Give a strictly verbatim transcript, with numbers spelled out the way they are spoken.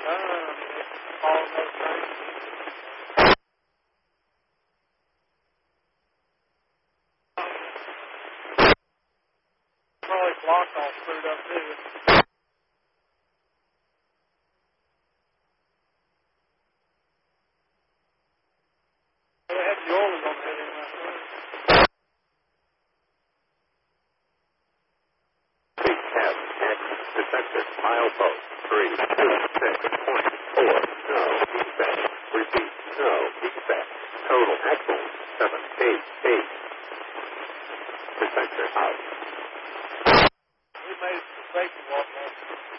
Uh, all those things. Probably blocked all screwed up too.